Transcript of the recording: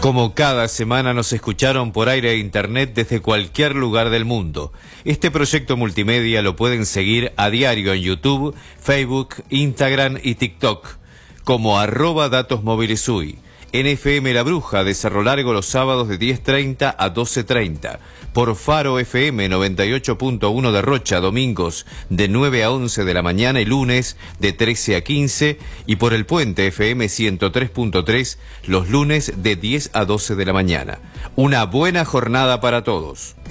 Como cada semana nos escucharon por aire e internet desde cualquier lugar del mundo. Este proyecto multimedia lo pueden seguir a diario en YouTube, Facebook, Instagram y TikTok como @datosmovilesui. En FM La Bruja de Cerro Largo los sábados de 10:30 a 12:30. Por Faro FM 98.1 de Rocha, domingos de 9 a 11 de la mañana y lunes de 13 a 15. Y por El Puente FM 103.3 los lunes de 10 a 12 de la mañana. Una buena jornada para todos.